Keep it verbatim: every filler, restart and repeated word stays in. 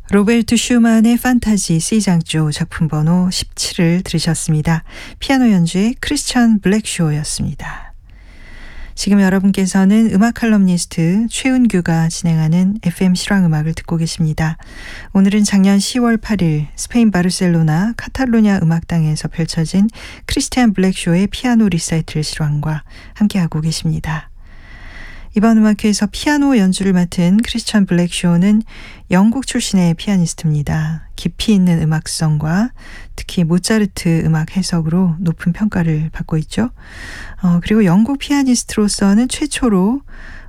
로베르토 슈만의 판타지 C장조 작품 번호 십칠을 들으셨습니다. 피아노 연주의 크리스찬 블랙쇼였습니다. 지금 여러분께서는 음악 칼럼니스트 최은규가 진행하는 에프엠 실황음악을 듣고 계십니다. 오늘은 작년 시월 팔일 스페인 바르셀로나 카탈루냐 음악당에서 펼쳐진 크리스티안 블랙쇼의 피아노 리사이틀 실황과 함께하고 계십니다. 이번 음악회에서 피아노 연주를 맡은 크리스찬 블랙쇼는 영국 출신의 피아니스트입니다. 깊이 있는 음악성과 특히 모차르트 음악 해석으로 높은 평가를 받고 있죠. 어, 그리고 영국 피아니스트로서는 최초로